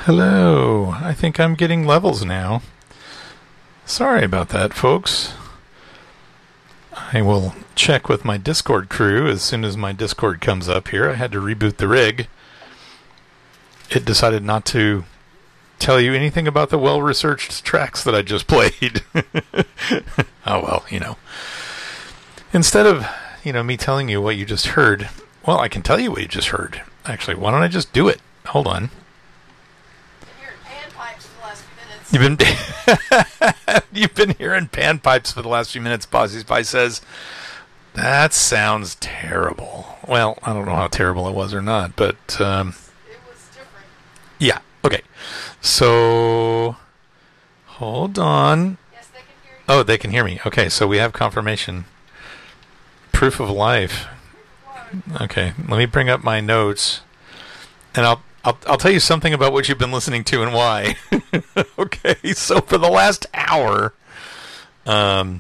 Hello. I think I'm getting levels now. Sorry about that, folks. I will check with my Discord crew as soon as my Discord comes up here. I had to reboot the rig. It decided not to tell you anything about the well-researched tracks that I just played. Oh, well, Instead of, me telling you what you just heard, well, I can tell you what you just heard. Actually, why don't I just do it? Hold on. You've been hearing panpipes for the last few minutes. Bossy Spy says, that sounds terrible. Well, I don't know how terrible it was or not, but it was different. Yeah, okay. So hold on. Yes, they can hear you. Oh, they can hear me. Okay, so we have confirmation. Proof of life. Okay, let me bring up my notes, and I'll tell you something about what you've been listening to and why. Okay, so for the last hour, none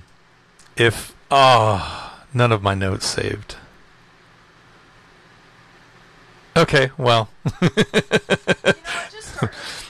of my notes saved. Okay, well, Just start.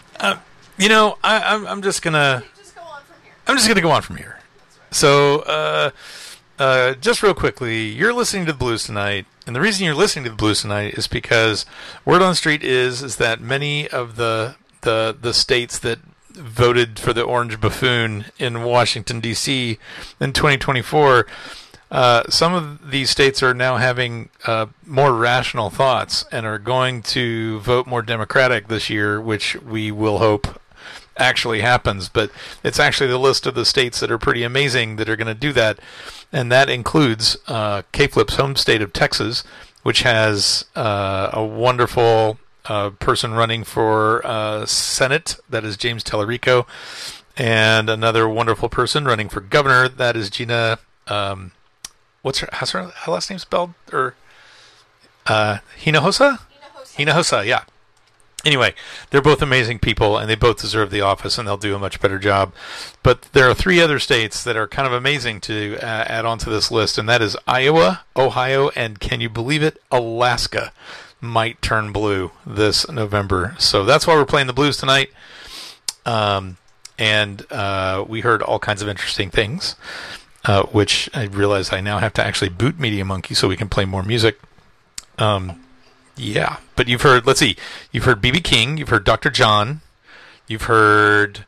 I'm just gonna. Just go on from here. I'm just gonna go on from here. So, just real quickly, you're listening to the Blues Tonight, and the reason you're listening to the Blues Tonight is because word on the street is that many of the states that voted for the Orange Buffoon in Washington D.C. in 2024, some of these states are now having more rational thoughts and are going to vote more Democratic this year, which we will hope actually happens. But it's actually the list of the states that are pretty amazing that are going to do that. And that includes K-Flip's home state of Texas, which has a wonderful person running for Senate. That is James Tellerico. And another wonderful person running for governor. That is Gina... how's her last name spelled? Or Hinojosa? Hinojosa, yeah. Anyway, they're both amazing people, and they both deserve the office, and they'll do a much better job. But there are three other states that are kind of amazing to add onto this list, and that is Iowa, Ohio, and can you believe it, Alaska might turn blue this November. So that's why we're playing the blues tonight. And we heard all kinds of interesting things, which I realize I now have to actually boot Media Monkey so we can play more music. Yeah, but you've heard, let's see, you've heard B.B. King, you've heard Dr. John, you've heard,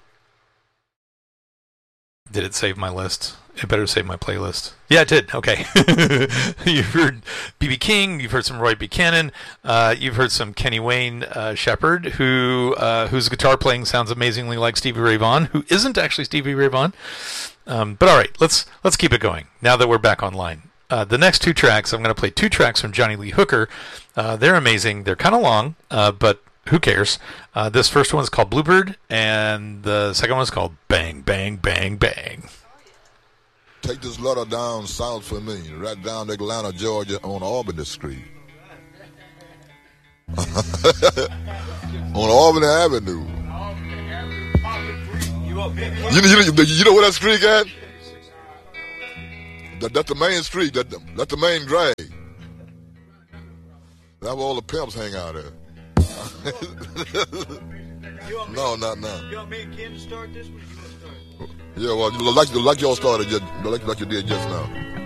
did it save my list? It better save my playlist. Yeah, it did, okay. You've heard B.B. King, you've heard some Roy Buchanan, you've heard some Kenny Wayne Shepherd, whose guitar playing sounds amazingly like Stevie Ray Vaughan, who isn't actually Stevie Ray Vaughan. But all right, let's keep it going now that we're back online. The next two tracks, I'm going to play two tracks from Johnny Lee Hooker. They're amazing. They're kind of long, but who cares? This first one is called Bluebird, and the second one is called Bang, Bang, Bang, Bang. Take this letter down south for me, right down to Atlanta, Georgia, on Albany Street. On Albany Avenue. You know where that street at? That's the main street. That's the main drag. That's where all the pimps hang out at. No, not now. You want me and Ken to start this one? You want to start? Yeah, well, like y'all started, like you did just now.